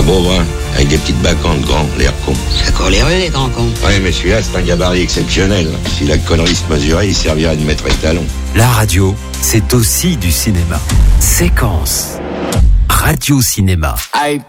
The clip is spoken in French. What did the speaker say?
Un beau brun, avec des petites bacantes grands, l'air con. Ça court les rues, les grands cons. Ouais, mais celui-là, c'est un gabarit exceptionnel. Si la connerie se mesurait, il servirait de maître étalon. La radio, c'est aussi du cinéma. Séquence. Radio Cinéma. I